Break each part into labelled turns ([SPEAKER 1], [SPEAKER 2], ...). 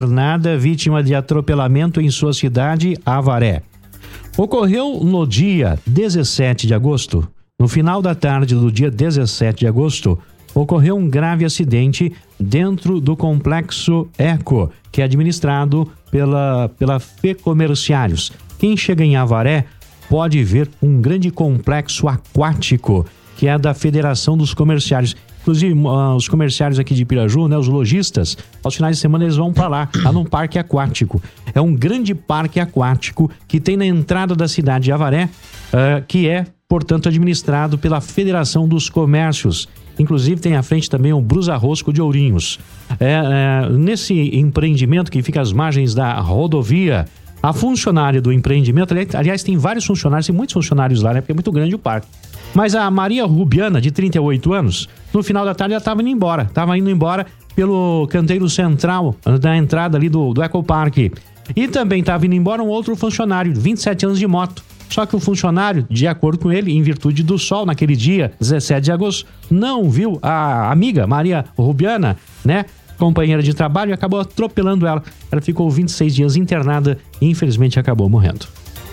[SPEAKER 1] internada vítima de atropelamento em sua cidade, Avaré. Ocorreu no dia 17 de agosto. No final da tarde do dia 17 de agosto, ocorreu um grave acidente dentro do complexo Eco, que é administrado pela FEComerciários. Quem chega em Avaré pode ver um grande complexo aquático, que é da Federação dos Comerciários. Inclusive, os comerciários aqui de Piraju, né, os lojistas, aos finais de semana eles vão para lá num parque aquático. É um grande parque aquático que tem na entrada da cidade de Avaré, que é, portanto, administrado pela Federação dos Comércios. Inclusive, tem à frente também o Brusa Rosco de Ourinhos. Nesse empreendimento que fica às margens da rodovia, a funcionária do empreendimento, aliás, tem vários funcionários, tem muitos funcionários lá, né, porque é muito grande o parque. Mas a Maria Rubiana, de 38 anos, no final da tarde ela estava indo embora pelo canteiro central da entrada ali do Ecoparque. E também estava indo embora um outro funcionário, 27 anos de moto. Só que o funcionário, de acordo com ele, em virtude do sol, naquele dia, 17 de agosto, não viu a amiga Maria Rubiana, né, companheira de trabalho, e acabou atropelando ela. Ela ficou 26 dias internada e infelizmente acabou morrendo.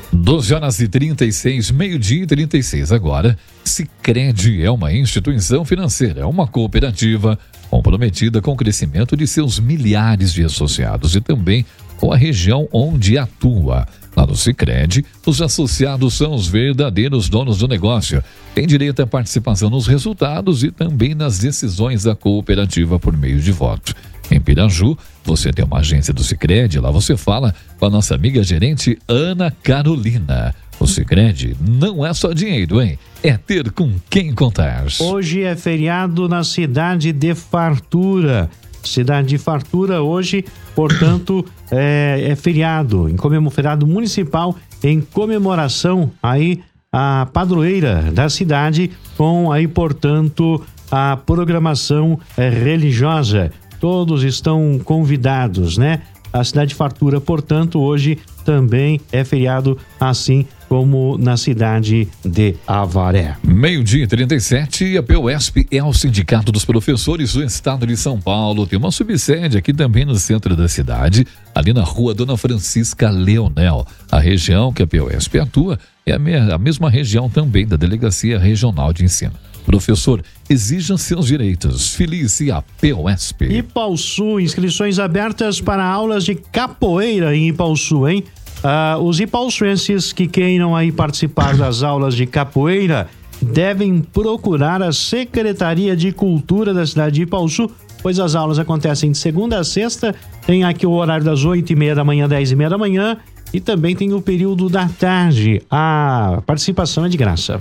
[SPEAKER 2] 12h36, meio-dia e 36 agora. Sicredi é uma instituição financeira, é uma cooperativa comprometida com o crescimento de seus milhares de associados e também com a região onde atua. Lá no Sicredi, os associados são os verdadeiros donos do negócio. Tem direito à participação nos resultados e também nas decisões da cooperativa por meio de voto. Em Piraju, você tem uma agência do Sicredi, lá você fala com a nossa amiga gerente Ana Carolina. O Sicredi não é só dinheiro, hein? É ter com quem contar.
[SPEAKER 1] Hoje é feriado na cidade de Fartura. Cidade de Fartura hoje, portanto, é feriado, feriado municipal em comemoração aí a padroeira da cidade com aí, portanto, a programação religiosa. Todos estão convidados, né? A cidade de Fartura, portanto, hoje também é feriado, assim como na cidade de Avaré.
[SPEAKER 2] Meio-dia e 37, a POSP é o Sindicato dos Professores do Estado de São Paulo. Tem uma subsede aqui também no centro da cidade, ali na rua Dona Francisca Leonel. A região que a POSP atua é a mesma região também da Delegacia Regional de Ensino. Professor, exija seus direitos. Filie-se a POSP.
[SPEAKER 1] Ipauçu, inscrições abertas para aulas de capoeira em Ipauçu, hein? Os ipauçuenses que queiram aí participar das aulas de capoeira devem procurar a Secretaria de Cultura da cidade de Ipauçu, pois as aulas acontecem de segunda a sexta. Tem aqui o horário das 8h30 da manhã, 10h30 da manhã, e também tem o período da tarde. A participação é de graça.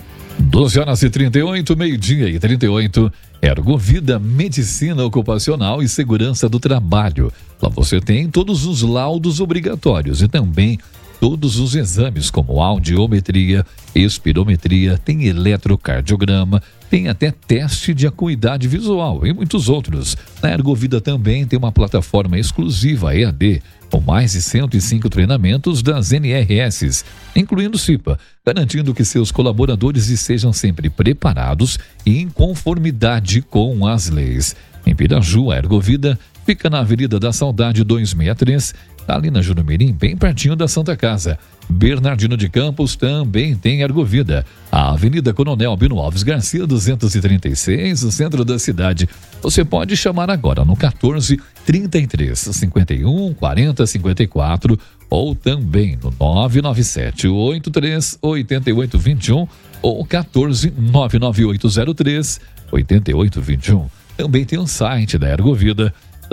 [SPEAKER 2] 12h38, meio-dia e 38. Ergovida, Medicina Ocupacional e Segurança do Trabalho. Lá você tem todos os laudos obrigatórios e também todos os exames como audiometria, espirometria, tem eletrocardiograma, tem até teste de acuidade visual e muitos outros. Na Ergovida também tem uma plataforma exclusiva EAD, com mais de 105 treinamentos das NRS, incluindo CIPA, garantindo que seus colaboradores estejam sempre preparados e em conformidade com as leis. Em Piraju, a Ergovida fica na Avenida da Saudade 263, ali na Jurumirim, bem pertinho da Santa Casa. Bernardino de Campos também tem Ergovida. A Avenida Coronel Bino Alves Garcia 236, no centro da cidade. Você pode chamar agora no 14 33 51 40 54 ou também no 997 83 88 21 ou 14 99803 8821. Também tem um site da Ergovida,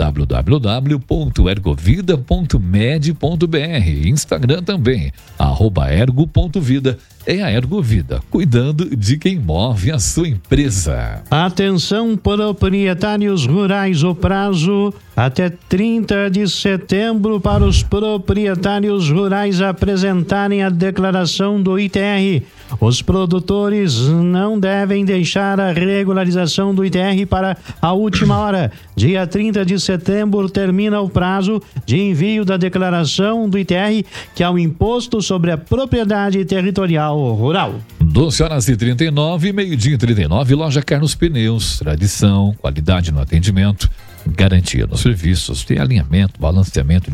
[SPEAKER 2] www.ergovida.med.br. Instagram também, @ergo.vida. É a Ergovida, cuidando de quem move a sua empresa.
[SPEAKER 1] Atenção, proprietários rurais, o prazo até 30 de setembro para os proprietários rurais apresentarem a declaração do ITR. Os produtores não devem deixar a regularização do ITR para a última hora. Dia 30 de setembro termina o prazo de envio da declaração do ITR, que é o Imposto sobre a Propriedade Territorial Rural.
[SPEAKER 2] 12h39, meio-dia e 39, Loja Carlos Pneus. Tradição, qualidade no atendimento. garantia nos serviços, tem alinhamento, balanceamento